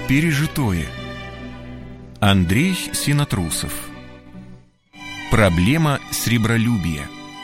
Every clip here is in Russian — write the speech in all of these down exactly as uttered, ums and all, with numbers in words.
Пережитое. Андрей Синотрусов. Проблема сребролюбия.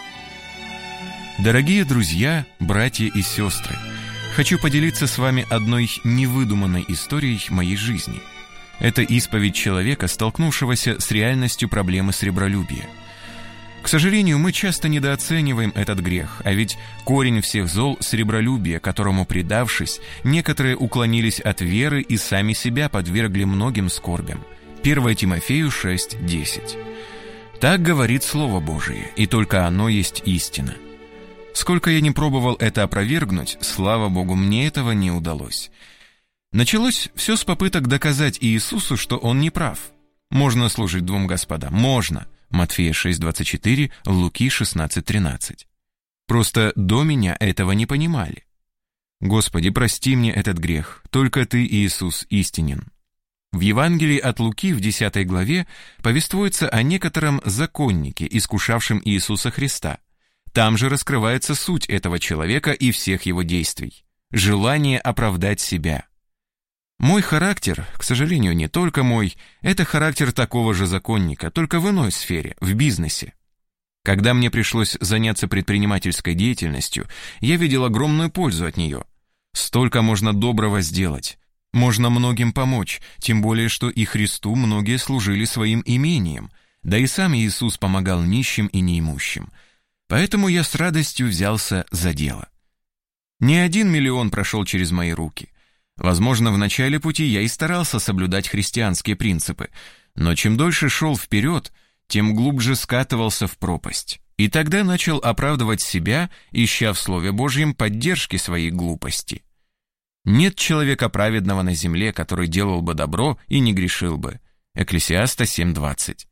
Дорогие друзья, братья и сестры, хочу поделиться с вами одной невыдуманной историей моей жизни. Это исповедь человека, столкнувшегося с реальностью проблемы сребролюбия. К сожалению, мы часто недооцениваем этот грех, а ведь корень всех зол – сребролюбие, которому, предавшись, некоторые уклонились от веры и сами себя подвергли многим скорбям. первое Тимофею шесть десять. Так говорит Слово Божие, и только оно есть истина. Сколько я не пробовал это опровергнуть, слава Богу, мне этого не удалось. Началось все с попыток доказать Иисусу, что он не прав. Можно служить двум господам, можно. Матфея шесть двадцать четыре, Луки шестнадцать тринадцать. Просто до меня этого не понимали. Господи, прости мне этот грех, только Ты, Иисус, истинен. В Евангелии от Луки в десятой главе повествуется о некотором законнике, искушавшем Иисуса Христа. Там же раскрывается суть этого человека и всех его действий. Желание оправдать себя. Мой характер, к сожалению, не только мой, это характер такого же законника, только в иной сфере, в бизнесе. Когда мне пришлось заняться предпринимательской деятельностью, я видел огромную пользу от нее. Столько можно доброго сделать, можно многим помочь, тем более, что и Христу многие служили своим имением, да и сам Иисус помогал нищим и неимущим. Поэтому я с радостью взялся за дело. Не один миллион прошел через мои руки. Возможно, в начале пути я и старался соблюдать христианские принципы, но чем дольше шел вперед, тем глубже скатывался в пропасть. И тогда начал оправдывать себя, ища в Слове Божьем поддержки своей глупости. Нет человека праведного на земле, который делал бы добро и не грешил бы. Экклесиаста семь двадцать.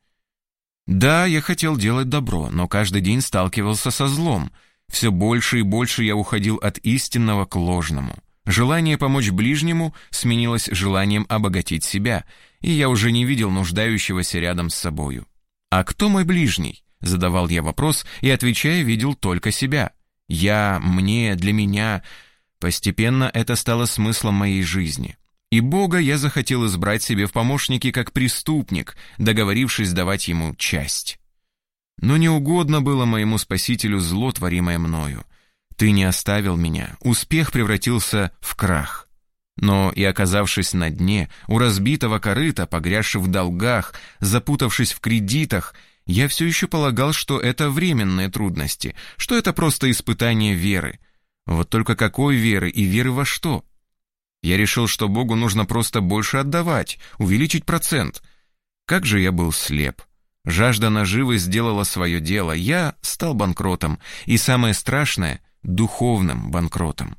Да, я хотел делать добро, но каждый день сталкивался со злом. Все больше и больше я уходил от истинного к ложному. Желание помочь ближнему сменилось желанием обогатить себя, и я уже не видел нуждающегося рядом с собою. «А кто мой ближний?» — задавал я вопрос, и, отвечая, видел только себя. «Я», «мне», «для меня». Постепенно это стало смыслом моей жизни. И Бога я захотел избрать себе в помощники как преступник, договорившись давать ему часть. Но не угодно было моему Спасителю зло, творимое мною. Ты не оставил меня, успех превратился в крах. Но и оказавшись на дне, у разбитого корыта, погрязши в долгах, запутавшись в кредитах, я все еще полагал, что это временные трудности, что это просто испытание веры. Вот только какой веры и веры во что? Я решил, что Богу нужно просто больше отдавать, увеличить процент. Как же я был слеп. Жажда наживы сделала свое дело, я стал банкротом, и самое страшное — духовным банкротом.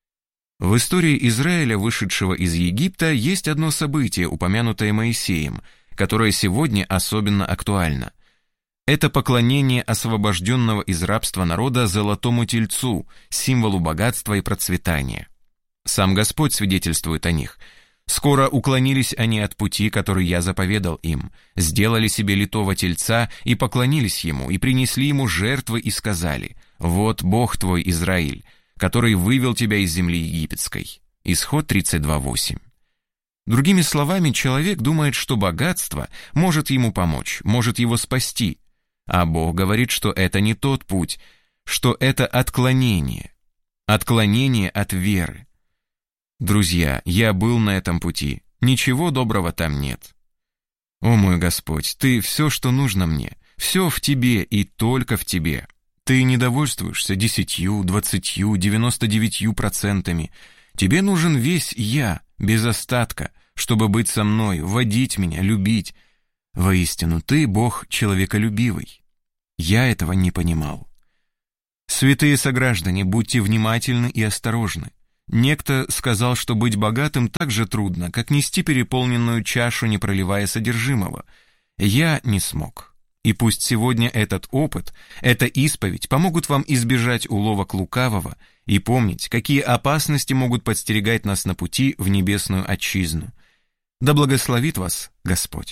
В истории Израиля, вышедшего из Египта, есть одно событие, упомянутое Моисеем, которое сегодня особенно актуально. Это поклонение освобожденного из рабства народа золотому тельцу, символу богатства и процветания. Сам Господь свидетельствует о них. «Скоро уклонились они от пути, который я заповедал им, сделали себе литого тельца и поклонились ему, и принесли ему жертвы и сказали: „Вот Бог твой, Израиль, который вывел тебя из земли египетской“». Исход тридцать два восемь. Другими словами, человек думает, что богатство может ему помочь, может его спасти, а Бог говорит, что это не тот путь, что это отклонение, отклонение от веры. Друзья, я был на этом пути, ничего доброго там нет. О мой Господь, Ты все, что нужно мне, все в Тебе и только в Тебе. Ты не довольствуешься десятью, двадцатью, девяносто девятью процентами. Тебе нужен весь я, без остатка, чтобы быть со мной, водить меня, любить. Воистину, Ты Бог человеколюбивый. Я этого не понимал. Святые сограждане, будьте внимательны и осторожны. Некто сказал, что быть богатым так же трудно, как нести переполненную чашу, не проливая содержимого. Я не смог. И пусть сегодня этот опыт, эта исповедь помогут вам избежать уловок лукавого и помнить, какие опасности могут подстерегать нас на пути в небесную отчизну. Да благословит вас Господь.